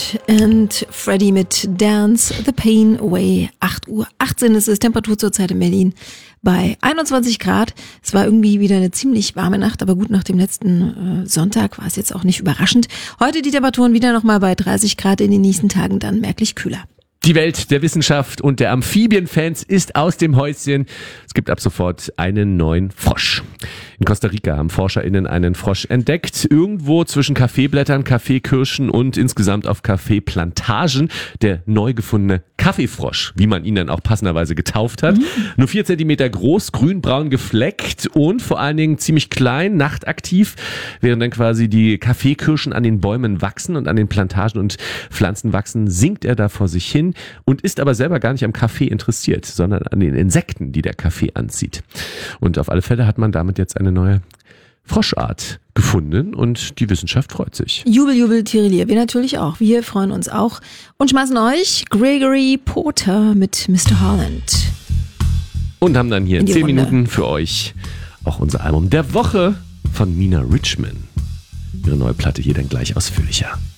Floyd and Freddie mit Dance the Pain Away. 8:18 Uhr ist es, Temperatur zurzeit in Berlin bei 21 Grad. Es war irgendwie wieder eine ziemlich warme Nacht, aber gut, nach dem letzten Sonntag war es jetzt auch nicht überraschend. Heute die Temperaturen wieder nochmal bei 30 Grad, in den nächsten Tagen dann merklich kühler. Die Welt der Wissenschaft und der Amphibienfans ist aus dem Häuschen. Es gibt ab sofort einen neuen Frosch. In Costa Rica haben ForscherInnen einen Frosch entdeckt. Irgendwo zwischen Kaffeeblättern, Kaffeekirschen und insgesamt auf Kaffeeplantagen. Der neu gefundene Kaffeefrosch, wie man ihn dann auch passenderweise getauft hat. Nur 4 Zentimeter groß, grün-braun gefleckt und vor allen Dingen ziemlich klein, nachtaktiv, während dann quasi die Kaffeekirschen an den Bäumen wachsen und an den Plantagen und Pflanzen wachsen, sinkt er da vor sich hin und ist aber selber gar nicht am Kaffee interessiert, sondern an den Insekten, die der Kaffee anzieht. Und auf alle Fälle hat man damit jetzt eine neue Froschart gefunden und die Wissenschaft freut sich. Jubel, Jubel, Tirilier. Wir natürlich auch. Wir freuen uns auch und schmeißen euch Gregory Porter mit Mr. Holland. Und haben dann hier 10 Runde. Minuten für euch auch unser Album der Woche von Nina Richman. Ihre neue Platte hier dann gleich ausführlicher.